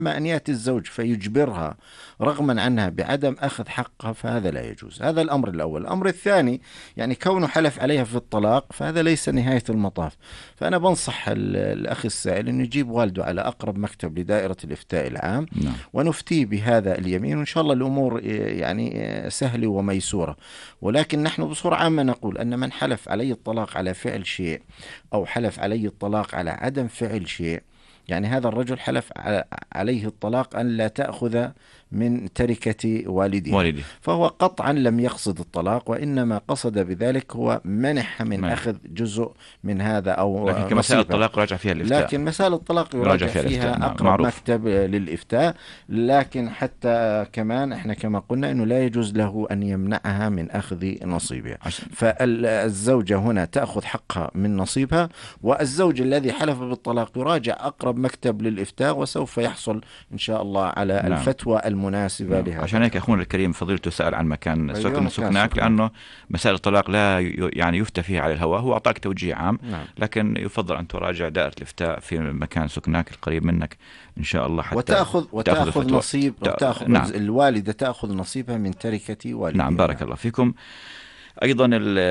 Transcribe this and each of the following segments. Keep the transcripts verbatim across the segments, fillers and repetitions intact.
أما أن يأتي الزوج فيجبرها رغما عنها بعدم أخذ حقها فهذا لا يجوز. هذا الأمر الأول. الأمر الثاني، يعني كونه حلف عليها في الطلاق فهذا ليس نهاية المطاف. فأنا بنصح الأخ السائل أنه يجيب والده على أقرب مكتب لدائرة الإفتاء العام نعم. ونفتيه بهذا اليمين، وإن شاء الله الأمور يعني سهلة وميسورة. ولكن نحن بصورة عامة نقول أن من حلف علي الطلاق على فعل شيء أو حلف علي الطلاق على عدم فعل شيء، يعني هذا الرجل حلف عليه الطلاق أن لا تأخذ من تركة والده والدي. فهو قطعا لم يقصد الطلاق، وإنما قصد بذلك هو منح من منح. أخذ جزء من هذا أو لكن كمسائل الطلاق راجع فيها الإفتاء. لكن مسائل الطلاق يراجع فيها, فيها نعم. أقرب معروف. مكتب للإفتاء. لكن حتى كمان إحنا كما قلنا أنه لا يجوز له أن يمنعها من أخذ نصيبها. فالزوجة هنا تأخذ حقها من نصيبها، والزوج الذي حلف بالطلاق يراجع أقرب مكتب للإفتاء وسوف يحصل إن شاء الله على نعم. الفتوى المناسبة نعم. لهذا. عشان هيك أخونا الكريم فضيلته سأل عن مكان سكن أيوة سكناك، لأنه مسائل الطلاق لا يعني يفتى فيها على الهواء. هو أعطاك توجيه عام نعم. لكن يفضل أن تراجع دائرة الإفتاء في مكان سكناك القريب منك إن شاء الله، حتى وتأخذ وتأخذ نصيب وتأخذ نعم. الوالدة تأخذ نصيبها من تركة والدها. نعم بارك الله فيكم. أيضا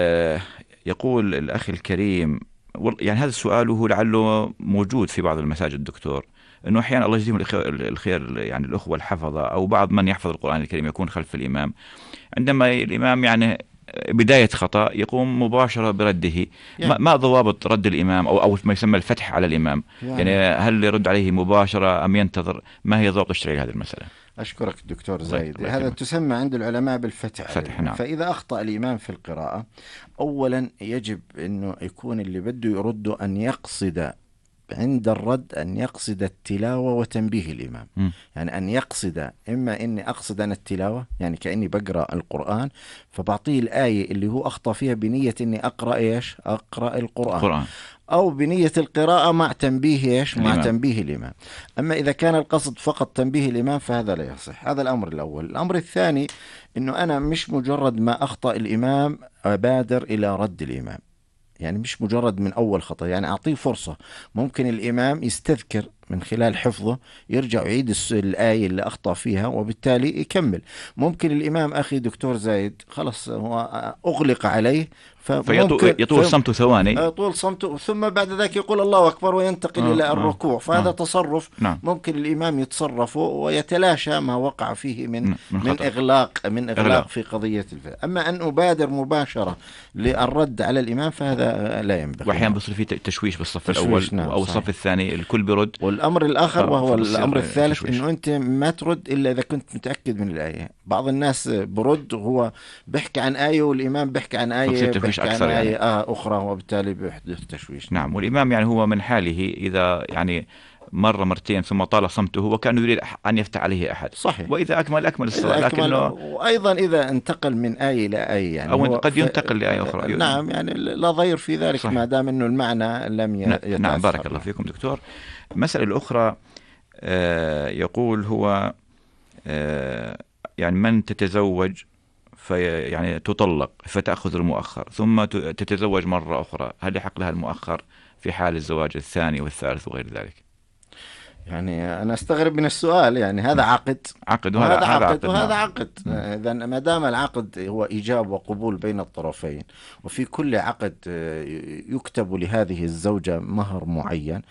يقول الأخ الكريم، يعني هذا السؤال هو لعله موجود في بعض المساجد دكتور، أنه أحيانا الله يجزيهم الخير يعني الأخوة الحفظة أو بعض من يحفظ القرآن الكريم يكون خلف الإمام، عندما الإمام يعني بداية خطأ يقوم مباشرة برده. يعني ما ضوابط رد الإمام أو أو ما يسمى الفتح على الإمام؟ يعني, يعني هل يرد عليه مباشرة أم ينتظر؟ ما هي ضوابط الشرعية لهذه المسألة؟ أشكرك دكتور زايد. هذا تسمى عند العلماء بالفتح. فتح نعم. فإذا أخطأ الإمام في القراءة أولا يجب أنه يكون اللي بده يرده أن يقصد عند الرد أن يقصد التلاوة وتنبيه الإمام. م. يعني أن يقصد، إما أني أقصد أنا التلاوة يعني كأني بقرأ القرآن فبعطيه الآية اللي هو أخطأ فيها بنية أني أقرأ إيش أقرأ القرآن القرآن. أو بنية القراءة مع تنبيه إيش مع تنبيه الإمام. أما إذا كان القصد فقط تنبيه الإمام فهذا لا يصح. هذا الأمر الأول. الأمر الثاني أنه أنا مش مجرد ما أخطأ الإمام أبادر إلى رد الإمام، يعني مش مجرد من أول خطأ، يعني أعطيه فرصة. ممكن الإمام يستذكر من خلال حفظه يرجع يعيد الآية اللي أخطأ فيها وبالتالي يكمل. ممكن الإمام أخي دكتور زايد خلص هو أغلق عليه فيطول يطول صمته ثواني، يطول صمته ثم بعد ذلك يقول الله أكبر وينتقل آه إلى الركوع. فهذا آه تصرف نعم. ممكن الإمام يتصرفه ويتلاشى ما وقع فيه من من, من إغلاق من إغلاق, إغلاق في قضية الفعل. أما أن أبادر مباشرة للرد على الإمام فهذا لا ينبغي. وأحيانا بيصير في تشويش بالصف الأول نعم أو الصف الثاني الكل برد. والأمر الآخر وهو الأمر الثالث إنه أنت ما ترد إلا إذا كنت متأكد من الآية. بعض الناس برد وهو بيحكي عن آية والإمام بيحكي عن آية أكثر يعني. آه أخرى وبالتالي بيحدث تشويش. نعم. والإمام يعني هو من حاله إذا يعني مرة مرتين ثم طال صمته وكأنه يريد أن يفتح عليه أحد. صحيح. وإذا أكمل أكمل الصلاة. لكنه وأيضا إذا انتقل من آية إلى آية يعني أو قد ينتقل ف... لآية أخرى. نعم يعني لا ضير في ذلك صحيح. ما دام أنه المعنى لم يتأثر. نعم بارك الله فيكم دكتور. المسألة الأخرى آه يقول هو آه يعني من تتزوج في يعني تطلق فتأخذ المؤخر ثم تتزوج مرة أخرى، هل يحق لها المؤخر في حال الزواج الثاني والثالث وغير ذلك؟ يعني أنا أستغرب من السؤال. يعني هذا عقد عقد وهذا وهذا عقد, عقد وهذا عقد. إذا ما دام العقد هو إيجاب وقبول بين الطرفين، وفي كل عقد يكتب لهذه الزوجة مهر معين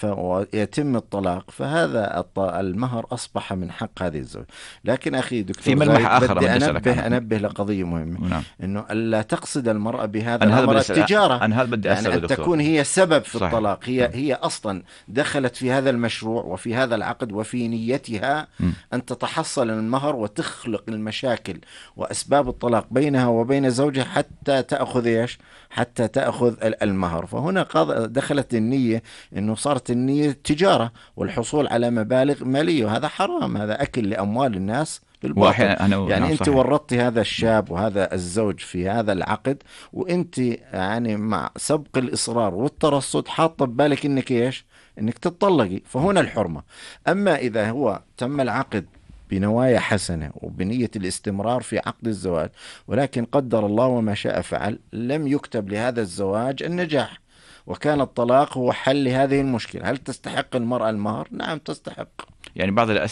فيتم الطلاق، فهذا المهر أصبح من حق هذه الزوجة. لكن أخي دكتور في ملمح آخر بدي أنبه, أنبه لقضية مهمة نعم. إنه لا تقصد المرأة بهذا الأمر الأمر التجارة. أنا هذا بدي يعني أن تكون هي سبب في صحيح. الطلاق. هي هي أصلا دخلت في هذا المشروع وفي هذا العقد وفي نيتها م. أن تتحصل المهر وتخلق المشاكل وأسباب الطلاق بينها وبين زوجها حتى تأخذ إيش حتى تأخذ المهر. فهنا دخلت النية إنه صارت النية تجارة والحصول على مبالغ مالية، وهذا حرام. هذا أكل لأموال الناس بالباطل. يعني أنت ورطتي هذا الشاب وهذا الزوج في هذا العقد، وأنت يعني مع سبق الإصرار والترصد حاطة ببالك إنك إيش إنك تطلقي، فهنا الحرمة. أما إذا هو تم العقد بنوايا حسنة وبنية الاستمرار في عقد الزواج، ولكن قدر الله وما شاء فعل لم يكتب لهذا الزواج النجاح وكان الطلاق هو حل لهذه المشكلة، هل تستحق المرأة المهر؟ نعم تستحق. يعني بعض الأسئلة